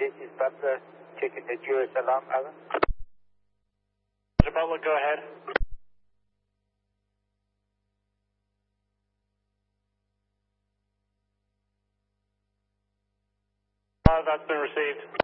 this is Butler, checking the GOS alarm, over. Mr. Butler, go ahead. That's been received.